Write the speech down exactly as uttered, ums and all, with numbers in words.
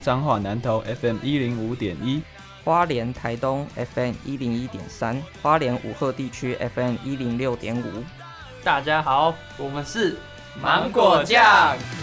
彰化南投 F M 一零五点一， 花莲台东 F M 一零一点三，花莲武鹤地区 F M 一零六点五。 大家好，我们是芒果酱。